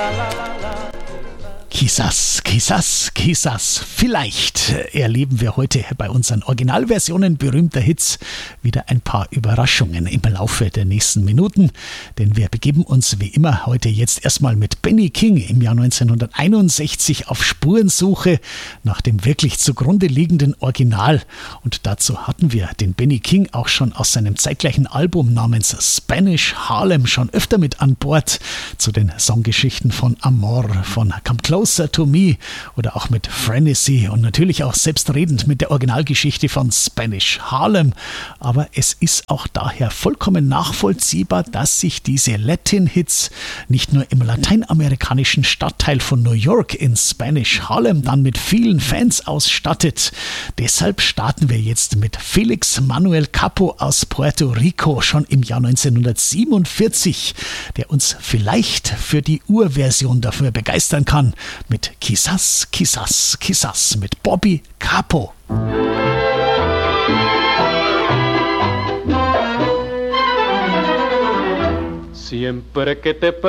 Quizás, quizás, quizás. Vielleicht erleben wir heute bei unseren Originalversionen berühmter Hits wieder ein paar Überraschungen im Laufe der nächsten Minuten. Denn wir begeben uns wie immer heute jetzt erstmal mit Benny King im Jahr 1961 auf Spurensuche nach dem wirklich zugrunde liegenden Original. Und dazu hatten wir den Benny King auch schon aus seinem zeitgleichen Album namens Spanish Harlem schon öfter mit an Bord. Zu den Songgeschichten von Amor, von Come Closer to Me oder auch mit Frenesy und natürlich auch selbstredend mit der Originalgeschichte von Spanish Harlem. Aber es ist auch daher vollkommen nachvollziehbar, dass sich diese Latin-Hits nicht nur im lateinamerikanischen Stadtteil von New York in Spanish Harlem dann mit vielen Fans ausstattet. Deshalb starten wir jetzt mit Felix Manuel Capo aus Puerto Rico schon im Jahr 1947, der uns vielleicht für die Urversion dafür begeistern kann. Mit Quizás, Quizás, Quizás mit Bobby Capo. Siempre que te